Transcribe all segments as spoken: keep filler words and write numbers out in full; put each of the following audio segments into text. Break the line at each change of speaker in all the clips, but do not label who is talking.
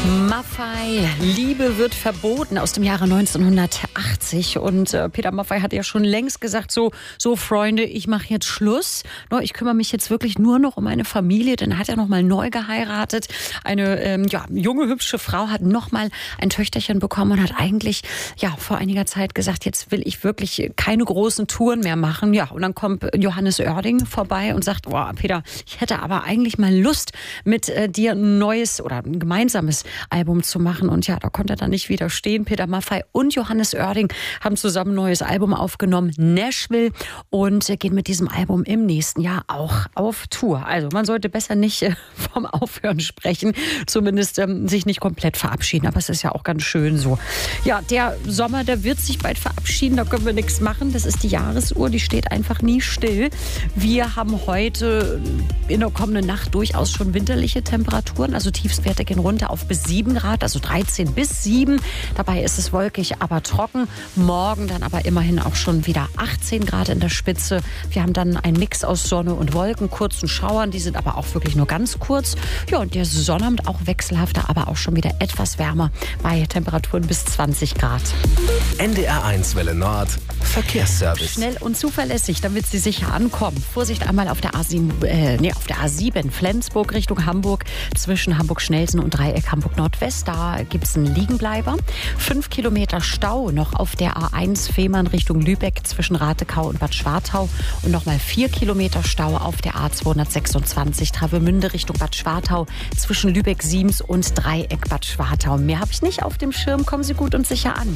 Maffay, Liebe wird verboten, aus dem Jahre neunzehnhundertachtzig. Und äh, Peter Maffay hat ja schon längst gesagt, so, so Freunde, ich mache jetzt Schluss. No, ich kümmere mich jetzt wirklich nur noch um meine Familie. Dann hat er noch mal neu geheiratet. Eine ähm, ja, junge, hübsche Frau hat noch mal ein Töchterchen bekommen und hat eigentlich ja vor einiger Zeit gesagt, jetzt will ich wirklich keine großen Touren mehr machen. Ja, und dann kommt Johannes Oerding vorbei und sagt, oh, Peter, ich hätte aber eigentlich mal Lust, mit äh, dir ein neues oder ein gemeinsames Album zu machen. Und ja, da konnte er dann nicht widerstehen. Peter Maffay und Johannes Oerding haben zusammen ein neues Album aufgenommen, Nashville, und gehen mit diesem Album im nächsten Jahr auch auf Tour. Also man sollte besser nicht äh, vom Aufhören sprechen, zumindest ähm, sich nicht komplett verabschieden. Aber es ist ja auch ganz schön so. Ja, der Sommer, der wird sich bald verabschieden, da können wir nichts machen. Das ist die Jahresuhr, die steht einfach nie still. Wir haben heute in der kommenden Nacht durchaus schon winterliche Temperaturen, also Tiefstwerte gehen runter auf bis sieben Grad, also dreizehn bis sieben. Dabei ist es wolkig, aber trocken. Morgen dann aber immerhin auch schon wieder achtzehn Grad in der Spitze. Wir haben dann einen Mix aus Sonne und Wolken, kurzen Schauern, die sind aber auch wirklich nur ganz kurz. Ja, und der Sonnabend auch wechselhafter, aber auch schon wieder etwas wärmer bei Temperaturen bis zwanzig Grad.
N D R eins Welle Nord, Verkehrsservice.
Schnell und zuverlässig, damit Sie sicher ankommen. Vorsicht einmal auf der A sieben, äh, nee, auf der A sieben Flensburg Richtung Hamburg, zwischen Hamburg-Schnellsen und Dreieck Hamburg-Nordwest. Da gibt es einen Liegenbleiber. Fünf Kilometer Stau noch auf der A eins Fehmarn Richtung Lübeck zwischen Ratekau und Bad Schwartau. Und nochmal vier Kilometer Stau auf der A zweihundertsechsundzwanzig Travemünde Richtung Bad Schwartau zwischen Lübeck-Siems und Dreieck Bad Schwartau. Mehr habe ich nicht auf dem Schirm. Kommen Sie gut und sicher an.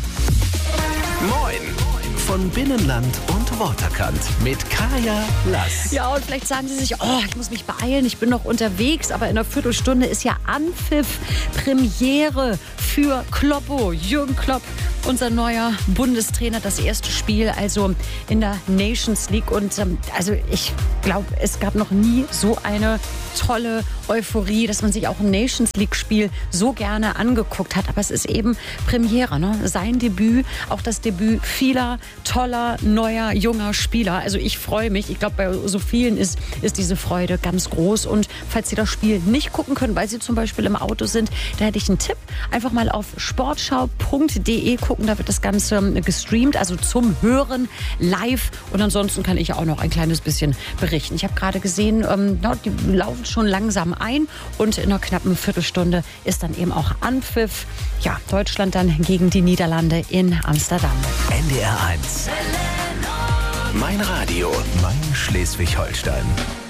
Moin! Von Binnenland und Waterkant mit Kaya Lass.
Ja, und vielleicht sagen Sie sich, oh, ich muss mich beeilen, ich bin noch unterwegs, aber in einer Viertelstunde ist ja Anpfiff, Premiere für Kloppo, Jürgen Klopp, unser neuer Bundestrainer, das erste Spiel also in der Nations League. Und ähm, also ich glaube, es gab noch nie so eine tolle Euphorie, dass man sich auch ein Nations League-Spiel so gerne angeguckt hat. Aber es ist eben Premiere, ne? Sein Debüt, auch das Debüt vieler toller, neuer, junger Spieler. Also ich freue mich. Ich glaube, bei so vielen ist, ist diese Freude ganz groß. Und falls Sie das Spiel nicht gucken können, weil Sie zum Beispiel im Auto sind, da hätte ich einen Tipp. Einfach mal auf sportschau punkt de gucken. Da wird das Ganze gestreamt, also zum Hören live. Und ansonsten kann ich auch noch ein kleines bisschen berichten. Ich habe gerade gesehen, ähm, die laufen schon langsam ein. Und in einer knappen Viertelstunde ist dann eben auch Anpfiff. Ja, Deutschland dann gegen die Niederlande in Amsterdam.
N D R eins. Mein Radio, mein Schleswig-Holstein.